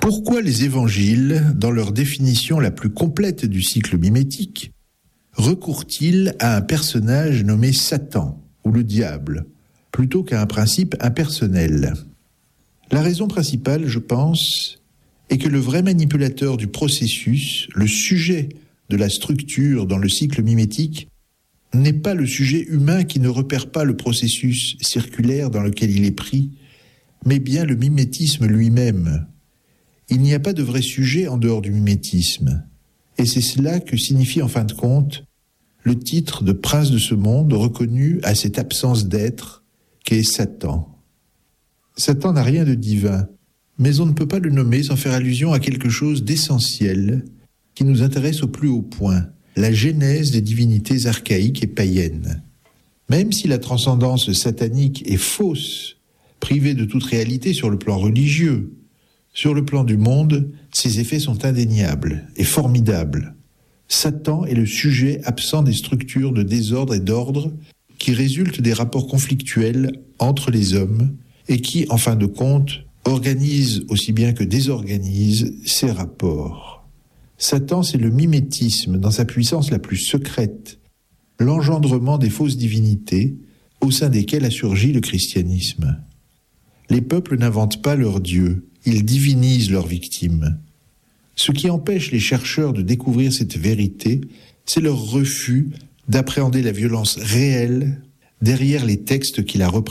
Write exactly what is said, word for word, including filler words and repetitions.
Pourquoi les évangiles, dans leur définition la plus complète du cycle mimétique, recourent-ils à un personnage nommé Satan ou le diable, plutôt qu'à un principe impersonnel ? La raison principale, je pense, est que le vrai manipulateur du processus, le sujet de la structure dans le cycle mimétique, n'est pas le sujet humain qui ne repère pas le processus circulaire dans lequel il est pris, mais bien le mimétisme lui-même. Il n'y a pas de vrai sujet en dehors du mimétisme, et c'est cela que signifie en fin de compte le titre de prince de ce monde reconnu à cette absence d'être qu'est Satan. Satan n'a rien de divin, mais on ne peut pas le nommer sans faire allusion à quelque chose d'essentiel qui nous intéresse au plus haut point, la genèse des divinités archaïques et païennes. Même si la transcendance satanique est fausse, privée de toute réalité sur le plan religieux, sur le plan du monde, ses effets sont indéniables et formidables. Satan est le sujet absent des structures de désordre et d'ordre qui résultent des rapports conflictuels entre les hommes et qui, en fin de compte, organisent aussi bien que désorganisent ces rapports. Satan, c'est le mimétisme dans sa puissance la plus secrète, l'engendrement des fausses divinités au sein desquelles a surgi le christianisme. Les peuples n'inventent pas leur Dieu, ils divinisent leurs victimes. Ce qui empêche les chercheurs de découvrir cette vérité, c'est leur refus d'appréhender la violence réelle derrière les textes qui la représentent.